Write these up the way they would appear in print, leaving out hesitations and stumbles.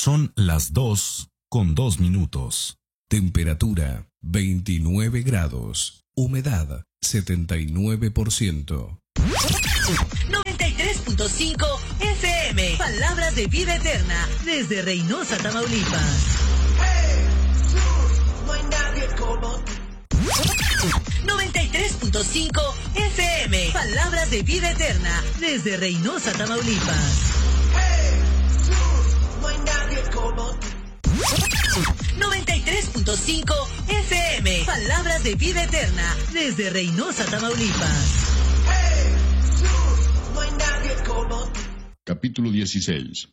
Son las 2:02. Temperatura 29 grados. Humedad 79%. 93.5 FM. Palabras de vida eterna. Desde Reynosa, Tamaulipas. 93.5 FM. Palabras de vida eterna. Desde Reynosa, Tamaulipas. 93.5 FM. Palabras de vida eterna. Desde Reynosa, Tamaulipas. Capítulo 16.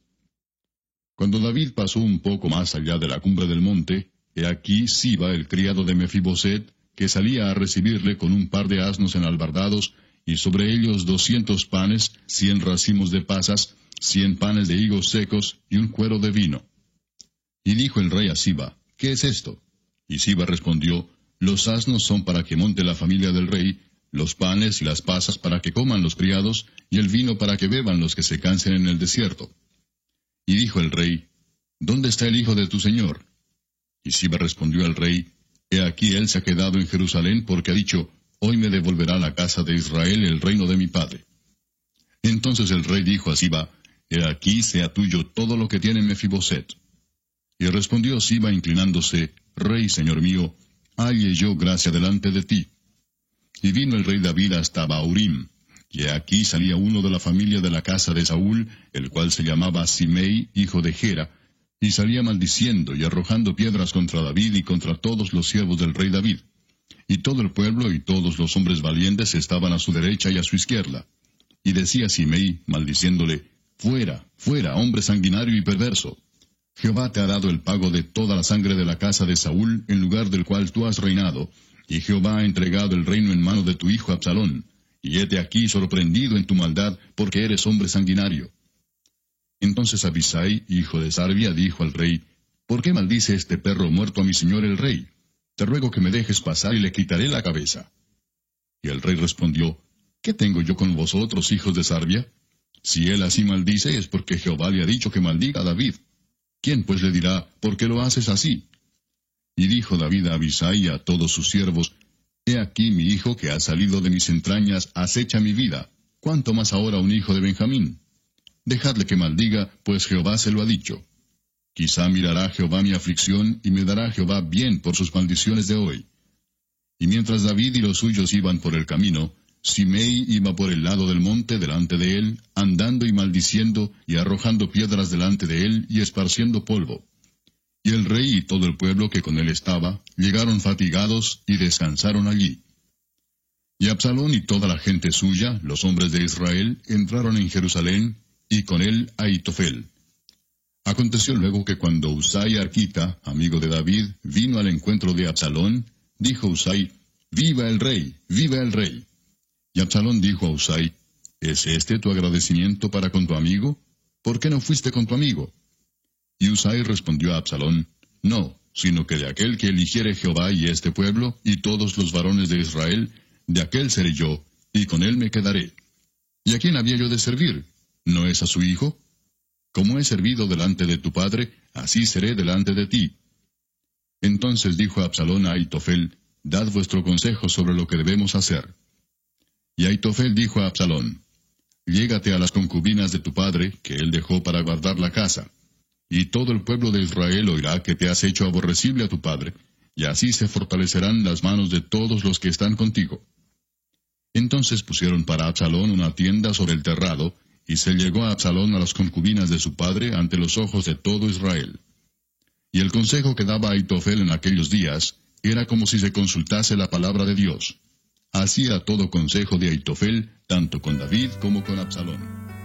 Cuando David pasó un poco más allá de la cumbre del monte, he aquí Siba, el criado de Mefiboset, que salía a recibirle con un par de asnos enalbardados, y sobre ellos 200 panes, 100 racimos de pasas, 100 panes de higos secos, y un cuero de vino. Y dijo el rey a Siba, ¿qué es esto? Y Siba respondió, los asnos son para que monte la familia del rey, los panes y las pasas para que coman los criados, y el vino para que beban los que se cansen en el desierto. Y dijo el rey, ¿dónde está el hijo de tu señor? Y Siba respondió al rey, he aquí él se ha quedado en Jerusalén porque ha dicho, hoy me devolverá la casa de Israel el reino de mi padre. Entonces el rey dijo a Siba, he aquí sea tuyo todo lo que tiene Mefiboset. Y respondió Siba inclinándose, rey, señor mío, halle yo gracia delante de ti. Y vino el rey David hasta Bahurim, y aquí salía uno de la familia de la casa de Saúl, el cual se llamaba Simei, hijo de Gera, y salía maldiciendo y arrojando piedras contra David y contra todos los siervos del rey David. Y todo el pueblo y todos los hombres valientes estaban a su derecha y a su izquierda. Y decía Simei, maldiciéndole, fuera, fuera, hombre sanguinario y perverso. Jehová te ha dado el pago de toda la sangre de la casa de Saúl, en lugar del cual tú has reinado, y Jehová ha entregado el reino en mano de tu hijo Absalón, y hete aquí sorprendido en tu maldad, porque eres hombre sanguinario. Entonces Abisai, hijo de Sarbia, dijo al rey, ¿por qué maldice este perro muerto a mi señor el rey? Te ruego que me dejes pasar y le quitaré la cabeza. Y el rey respondió, ¿qué tengo yo con vosotros, hijos de Sarbia? Si él así maldice, es porque Jehová le ha dicho que maldiga a David. ¿Quién pues le dirá, por qué lo haces así? Y dijo David a Abisai y a todos sus siervos, he aquí mi hijo que ha salido de mis entrañas acecha mi vida, ¿cuánto más ahora un hijo de Benjamín? Dejadle que maldiga, pues Jehová se lo ha dicho. Quizá mirará Jehová mi aflicción, y me dará Jehová bien por sus maldiciones de hoy. Y mientras David y los suyos iban por el camino, Simei iba por el lado del monte delante de él, andando y maldiciendo, y arrojando piedras delante de él, y esparciendo polvo. Y el rey y todo el pueblo que con él estaba, llegaron fatigados, y descansaron allí. Y Absalón y toda la gente suya, los hombres de Israel, entraron en Jerusalén, y con él Ahitofel. Aconteció luego que cuando Usai Arquita, amigo de David, vino al encuentro de Absalón, dijo Usai, ¡viva el rey! ¡Viva el rey! Y Absalón dijo a Usai, ¿es este tu agradecimiento para con tu amigo? ¿Por qué no fuiste con tu amigo? Y Usai respondió a Absalón, no, sino que de aquel que eligiere Jehová y este pueblo, y todos los varones de Israel, de aquel seré yo, y con él me quedaré. ¿Y a quién había yo de servir? ¿No es a su hijo? Como he servido delante de tu padre, así seré delante de ti. Entonces dijo Absalón a Ahitofel, dad vuestro consejo sobre lo que debemos hacer. Y Ahitofel dijo a Absalón, llégate a las concubinas de tu padre, que él dejó para guardar la casa, y todo el pueblo de Israel oirá que te has hecho aborrecible a tu padre, y así se fortalecerán las manos de todos los que están contigo. Entonces pusieron para Absalón una tienda sobre el terrado, y se llegó a Absalón a las concubinas de su padre ante los ojos de todo Israel. Y el consejo que daba Ahitofel en aquellos días era como si se consultase la palabra de Dios. Así era todo consejo de Ahitofel, tanto con David como con Absalón.